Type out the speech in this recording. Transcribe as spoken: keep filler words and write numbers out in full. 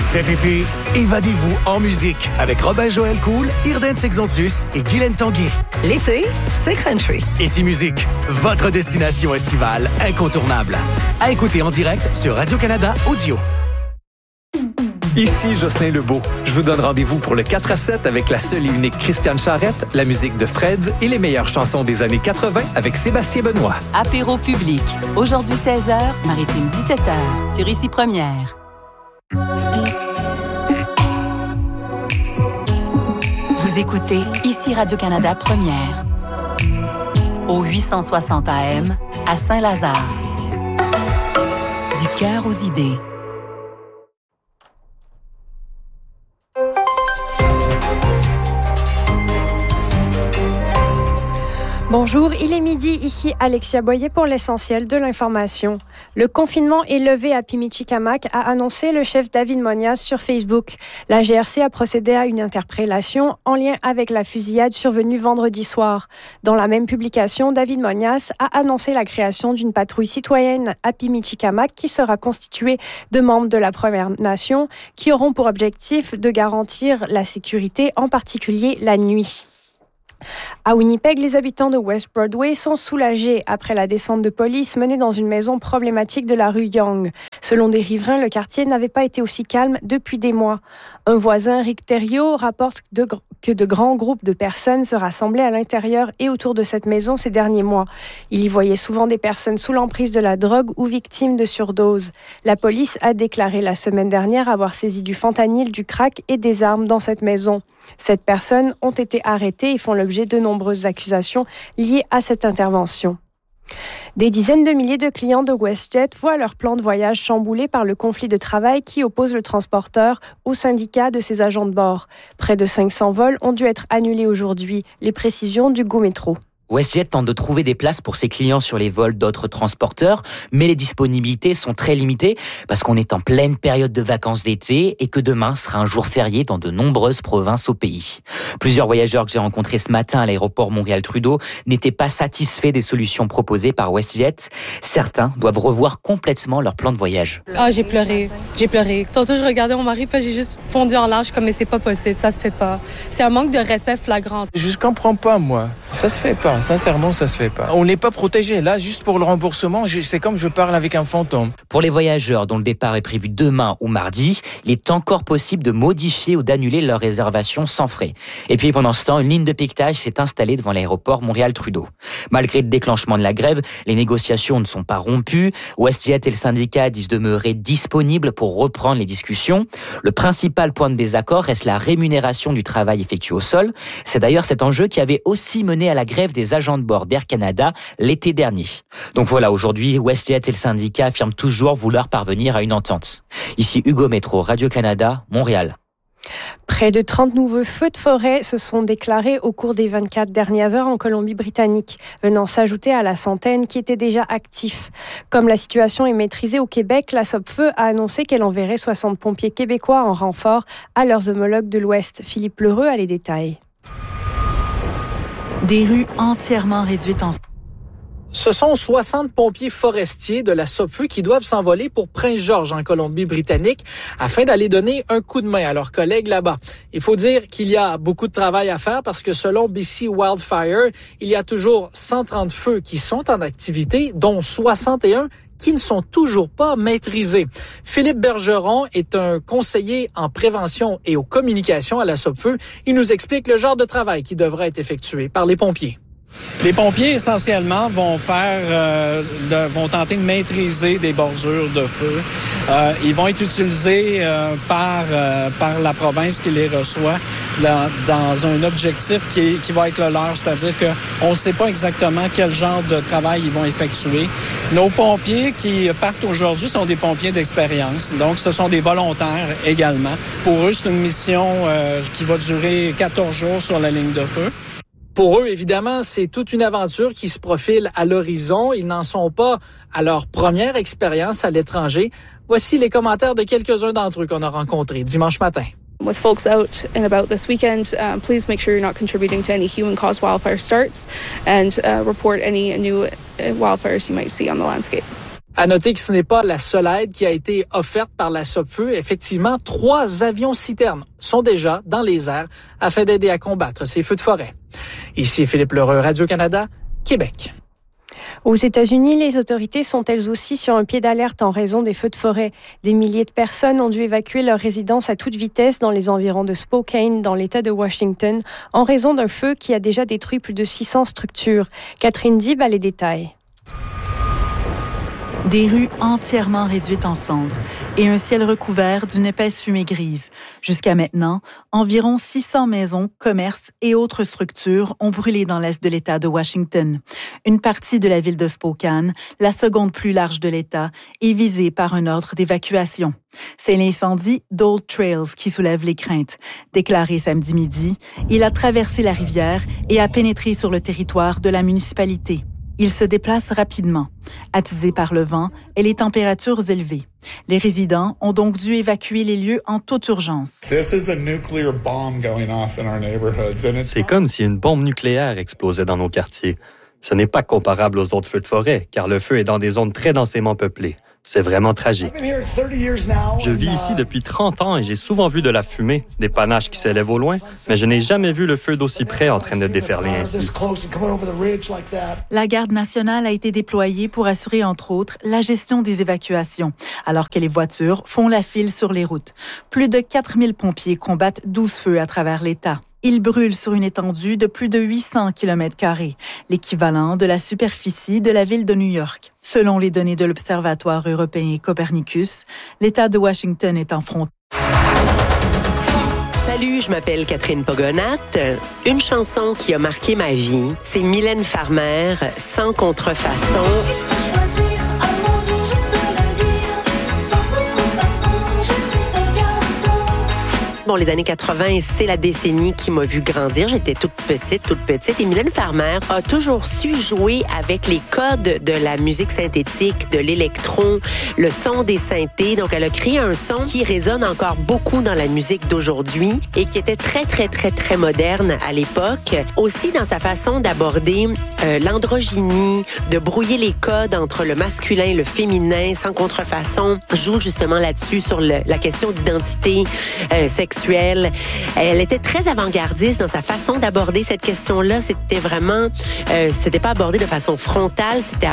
Cet été, évadez-vous en musique avec Robin Joël Cool, Irden Sexontus et Guylaine Tanguay. L'été, c'est country. Ici Musique, votre destination estivale incontournable. À écouter en direct sur Radio-Canada Audio. Ici Jocelyn Lebeau. Je vous donne rendez-vous pour le quatre à sept avec la seule et unique Christiane Charrette, la musique de Freds et les meilleures chansons des années quatre-vingt avec Sébastien Benoît. Apéro public. Aujourd'hui seize heures, Maritime dix-sept heures. Sur Ici Première. Vous écoutez Ici Radio-Canada Première. Au huit cent soixante A M, à Saint-Lazare. Du cœur aux idées. Bonjour, il est midi, ici Alexia Boyer pour l'essentiel de l'information. Le confinement est levé à Pimicikamak, a annoncé le chef David Monias sur Facebook. La G R C a procédé à une interpellation en lien avec la fusillade survenue vendredi soir. Dans la même publication, David Monias a annoncé la création d'une patrouille citoyenne à Pimicikamak qui sera constituée de membres de la Première Nation qui auront pour objectif de garantir la sécurité, en particulier la nuit. À Winnipeg, les habitants de West Broadway sont soulagés après la descente de police menée dans une maison problématique de la rue Yonge. Selon des riverains, le quartier n'avait pas été aussi calme depuis des mois. Un voisin, Rick Thériault, rapporte de, que de grands groupes de personnes se rassemblaient à l'intérieur et autour de cette maison ces derniers mois. Il y voyait souvent des personnes sous l'emprise de la drogue ou victimes de surdoses. La police a déclaré la semaine dernière avoir saisi du fentanyl, du crack et des armes dans cette maison. Sept personnes ont été arrêtées et font l'objet de nombreuses accusations liées à cette intervention. Des dizaines de milliers de clients de WestJet voient leur plan de voyage chamboulé par le conflit de travail qui oppose le transporteur au syndicat de ses agents de bord. Près de cinq cents vols ont dû être annulés aujourd'hui. Les précisions du Go Métro. WestJet tente de trouver des places pour ses clients sur les vols d'autres transporteurs, mais les disponibilités sont très limitées parce qu'on est en pleine période de vacances d'été et que demain sera un jour férié dans de nombreuses provinces au pays. Plusieurs voyageurs que j'ai rencontrés ce matin à l'aéroport Montréal-Trudeau n'étaient pas satisfaits des solutions proposées par WestJet. Certains doivent revoir complètement leur plan de voyage. Ah, oh, j'ai pleuré. J'ai pleuré. Tantôt, je regardais mon mari, puis j'ai juste fondu en larmes. Comme, mais c'est pas possible, ça se fait pas. C'est un manque de respect flagrant. Je comprends pas, moi. Ça se fait pas. Sincèrement, ça se fait pas. On n'est pas protégé. Là, juste pour le remboursement, c'est comme je parle avec un fantôme. Pour les voyageurs dont le départ est prévu demain ou mardi, il est encore possible de modifier ou d'annuler leur réservation sans frais. Et puis pendant ce temps, une ligne de piquetage s'est installée devant l'aéroport Montréal-Trudeau. Malgré le déclenchement de la grève, les négociations ne sont pas rompues. WestJet et le syndicat disent demeurer disponibles pour reprendre les discussions. Le principal point de désaccord reste la rémunération du travail effectué au sol. C'est d'ailleurs cet enjeu qui avait aussi mené à la grève des agents de bord d'Air Canada l'été dernier. Donc voilà, aujourd'hui, WestJet et le syndicat affirment toujours vouloir parvenir à une entente. Ici Hugo Métro, Radio-Canada, Montréal. Près de trente nouveaux feux de forêt se sont déclarés au cours des vingt-quatre dernières heures en Colombie-Britannique, venant s'ajouter à la centaine qui étaient déjà actifs. Comme la situation est maîtrisée au Québec, la Sopfeu a annoncé qu'elle enverrait soixante pompiers québécois en renfort à leurs homologues de l'Ouest. Philippe Lheureux a les détails. Des rues entièrement réduites en... Ce sont soixante pompiers forestiers de la Sopfeu qui doivent s'envoler pour Prince-Georges en Colombie-Britannique afin d'aller donner un coup de main à leurs collègues là-bas. Il faut dire qu'il y a beaucoup de travail à faire parce que selon B C Wildfire, il y a toujours cent trente feux qui sont en activité, dont soixante et un qui ne sont toujours pas maîtrisés. Philippe Bergeron est un conseiller en prévention et aux communications à la Sopfeu. Il nous explique le genre de travail qui devra être effectué par les pompiers. Les pompiers, essentiellement, vont faire, euh, de, vont tenter de maîtriser des bordures de feu. Euh, ils vont être utilisés euh, par, euh, par la province qui les reçoit dans, dans un objectif qui, est, qui va être le leur, c'est-à-dire qu'on ne sait pas exactement quel genre de travail ils vont effectuer. Nos pompiers qui partent aujourd'hui sont des pompiers d'expérience, donc ce sont des volontaires également. Pour eux, c'est une mission euh, qui va durer quatorze jours sur la ligne de feu. Pour eux, évidemment, c'est toute une aventure qui se profile à l'horizon. Ils n'en sont pas à leur première expérience à l'étranger. Voici les commentaires de quelques-uns d'entre eux qu'on a rencontrés dimanche matin. With folks out and about this weekend, uh, please make sure you're not contributing to any human-caused wildfire starts and uh, report any new wildfires you might see on the landscape. À noter que ce n'est pas la seule aide qui a été offerte par la Sopfeu. Effectivement, trois avions-citernes sont déjà dans les airs afin d'aider à combattre ces feux de forêt. Ici Philippe Lheureux, Radio-Canada, Québec. Aux États-Unis, les autorités sont elles aussi sur un pied d'alerte en raison des feux de forêt. Des milliers de personnes ont dû évacuer leur résidence à toute vitesse dans les environs de Spokane, dans l'État de Washington, en raison d'un feu qui a déjà détruit plus de six cents structures. Catherine Dib a les détails. Des rues entièrement réduites en cendres et un ciel recouvert d'une épaisse fumée grise. Jusqu'à maintenant, environ six cents maisons, commerces et autres structures ont brûlé dans l'est de l'État de Washington. Une partie de la ville de Spokane, la seconde plus large de l'État, est visée par un ordre d'évacuation. C'est l'incendie d'Old Trails qui soulève les craintes. Déclaré samedi midi, il a traversé la rivière et a pénétré sur le territoire de la municipalité. Il se déplace rapidement. Attisé par le vent et les températures élevées. Les résidents ont donc dû évacuer les lieux en toute urgence. C'est comme si une bombe nucléaire explosait dans nos quartiers. Ce n'est pas comparable aux autres feux de forêt, car le feu est dans des zones très densément peuplées. C'est vraiment tragique. Je vis ici depuis trente ans et j'ai souvent vu de la fumée, des panaches qui s'élèvent au loin, mais je n'ai jamais vu le feu d'aussi près en train de déferler ainsi. La garde nationale a été déployée pour assurer, entre autres, la gestion des évacuations, alors que les voitures font la file sur les routes. Plus de quatre mille pompiers combattent douze feux à travers l'État. Ils brûlent sur une étendue de plus de huit cents kilomètres carrés, l'équivalent de la superficie de la ville de New York. Selon les données de l'Observatoire européen Copernicus, l'État de Washington est en front. Salut, je m'appelle Catherine Pogonat. Une chanson qui a marqué ma vie, c'est Mylène Farmer, Sans contrefaçon. Bon, les années quatre-vingts, c'est la décennie qui m'a vu grandir. J'étais toute petite, toute petite. Et Mylène Farmer a toujours su jouer avec les codes de la musique synthétique, de l'électron, le son des synthés. Donc, elle a créé un son qui résonne encore beaucoup dans la musique d'aujourd'hui et qui était très, très, très, très moderne à l'époque. Aussi dans sa façon d'aborder euh, l'androgynie, de brouiller les codes entre le masculin et le féminin, Sans contrefaçon, joue justement là-dessus sur le, la question d'identité euh, sexuelle. Elle était très avant-gardiste dans sa façon d'aborder cette question-là. C'était vraiment, euh, c'était pas abordé de façon frontale, c'était